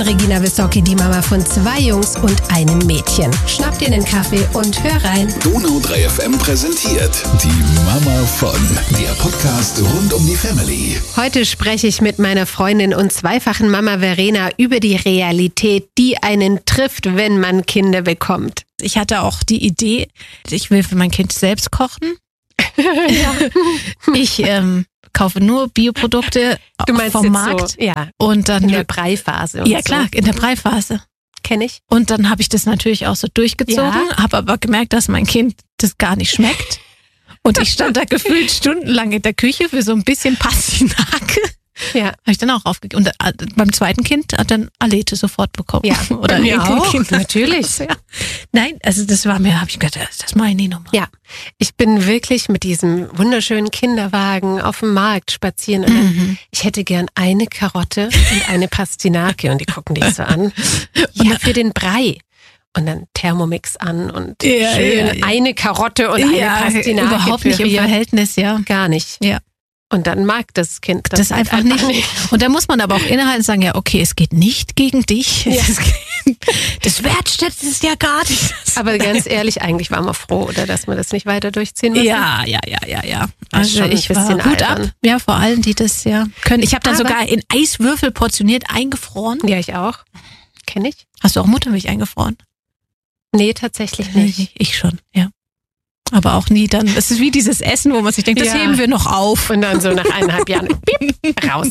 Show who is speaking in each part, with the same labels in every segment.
Speaker 1: Regina Wissocki, die Mama von 2 Jungs und einem Mädchen. Schnapp dir einen Kaffee und hör rein.
Speaker 2: Donau 3 FM präsentiert die Mama von, der Podcast rund um die Family.
Speaker 1: Heute spreche ich mit meiner Freundin und zweifachen Mama Verena über die Realität, die einen trifft, wenn man Kinder bekommt.
Speaker 3: Ich hatte auch die Idee, ich will für mein Kind selbst kochen.
Speaker 1: Ja.
Speaker 3: Ich kaufe nur Bioprodukte vom Markt.
Speaker 1: So, ja.
Speaker 3: Und dann
Speaker 1: in der Breiphase.
Speaker 3: Ja, klar, in der Breiphase.
Speaker 1: Kenne ich.
Speaker 3: Und dann habe ich das natürlich auch so durchgezogen, habe aber gemerkt, dass mein Kind das gar nicht schmeckt. Und ich stand da gefühlt stundenlang in der Küche für so ein bisschen Pastinake.
Speaker 1: Ja.
Speaker 3: Habe ich dann auch aufgegeben. Und beim zweiten Kind hat dann Alete sofort bekommen.
Speaker 1: Ja.
Speaker 3: Oder ein Enkelkind.
Speaker 1: Natürlich.
Speaker 3: Ja. Nein, also das war mir, habe ich gedacht, das mache ich nie nochmal.
Speaker 1: Ja, ich bin wirklich mit diesem wunderschönen Kinderwagen auf dem Markt spazieren. Und ich hätte gern eine Karotte und eine Pastinake. Und die gucken dich so an. Und für den Brei. Und dann Thermomix an und schön eine Karotte und eine Pastinake.
Speaker 3: Überhaupt nicht im Verhältnis, ja.
Speaker 1: Gar nicht.
Speaker 3: Ja.
Speaker 1: Und dann mag das Kind
Speaker 3: das halt einfach nicht. Und da muss man aber auch innehalten und sagen, ja, okay, es geht nicht gegen dich.
Speaker 1: Ja.
Speaker 3: Das wertschätzt es ja gar nicht.
Speaker 1: Aber ganz ehrlich, eigentlich waren wir froh, oder dass wir das nicht weiter durchziehen müssen.
Speaker 3: Ja. Also ich war gut ab. Ja, vor allem, die das ja können. Ich habe dann sogar in Eiswürfel portioniert eingefroren.
Speaker 1: Ja, ich auch. Kenne ich.
Speaker 3: Hast du auch Muttermilch eingefroren?
Speaker 1: Nee, tatsächlich nicht.
Speaker 3: Ich schon, ja. Aber auch nie dann. Das ist wie dieses Essen, wo man sich denkt, das heben wir noch auf.
Speaker 1: Und dann so nach 1,5 Jahren piep, raus.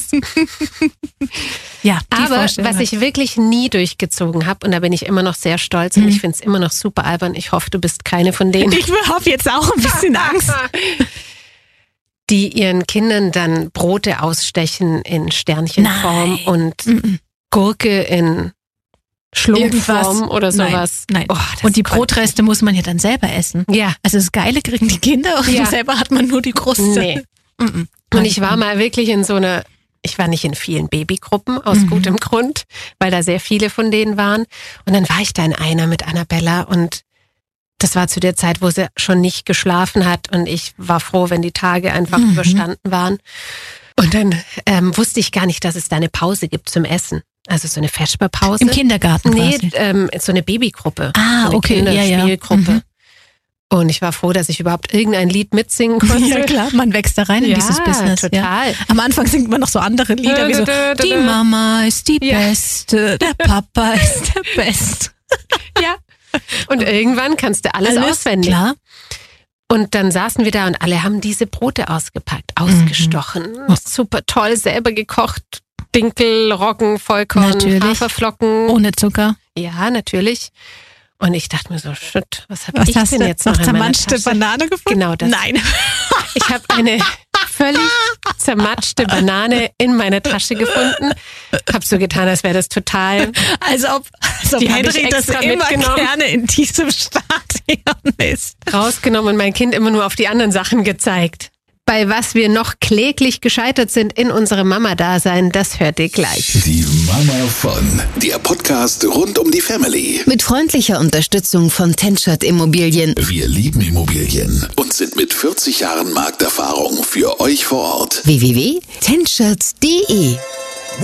Speaker 3: Ja,
Speaker 1: aber was ich wirklich nie durchgezogen habe, und da bin ich immer noch sehr stolz und ich finde es immer noch super albern. Ich hoffe, du bist keine von denen.
Speaker 3: Ich habe jetzt auch ein bisschen Angst.
Speaker 1: Die ihren Kindern dann Brote ausstechen in Sternchenform und Gurke in Schlumpfform oder sowas.
Speaker 3: Nein. Oh, und die Brotreste muss man ja dann selber essen.
Speaker 1: Ja.
Speaker 3: Also das Geile kriegen die Kinder und selber hat man nur die Kruste.
Speaker 1: Nee. Und ich war mal wirklich ich war nicht in vielen Babygruppen, aus gutem Grund, weil da sehr viele von denen waren. Und dann war ich da in einer mit Annabella und das war zu der Zeit, wo sie schon nicht geschlafen hat und ich war froh, wenn die Tage einfach überstanden waren. Und dann wusste ich gar nicht, dass es da eine Pause gibt zum Essen. Also so eine Vesperpause.
Speaker 3: Im Kindergarten quasi?
Speaker 1: Nee, so eine Babygruppe.
Speaker 3: Ah,
Speaker 1: so eine
Speaker 3: okay.
Speaker 1: Kinderspielgruppe. Und ich war froh, dass ich überhaupt irgendein Lied mitsingen konnte.
Speaker 3: Ja klar, man wächst da rein in dieses Business.
Speaker 1: Total.
Speaker 3: Ja. Am Anfang singt man noch so andere Lieder, wie so, die Mama ist die Beste, der Papa ist der Beste.
Speaker 1: Ja. Und irgendwann kannst du alles auswendig.
Speaker 3: Klar.
Speaker 1: Und dann saßen wir da und alle haben diese Brote ausgepackt, ausgestochen. Super toll, selber gekocht. Dinkel, Roggen, Vollkorn, Haferflocken.
Speaker 3: Ohne Zucker.
Speaker 1: Ja, natürlich. Und ich dachte mir so, shit, was habe ich denn jetzt noch in meiner
Speaker 3: zermatschte
Speaker 1: Tasche?
Speaker 3: Banane gefunden?
Speaker 1: Genau das.
Speaker 3: Nein.
Speaker 1: Ich habe eine völlig zermatschte Banane in meiner Tasche gefunden. Hab so getan, als wäre das total...
Speaker 3: Als ob Henry das immer gerne in diesem Stadion ist.
Speaker 1: Rausgenommen und mein Kind immer nur auf die anderen Sachen gezeigt. Bei was wir noch kläglich gescheitert sind in unserem Mama-Dasein, das hört ihr gleich.
Speaker 2: Die Mama von, der Podcast rund um die Family.
Speaker 4: Mit freundlicher Unterstützung von Tenschert Immobilien.
Speaker 2: Wir lieben Immobilien und sind mit 40 Jahren Markterfahrung für euch vor Ort.
Speaker 4: www.tenschert.de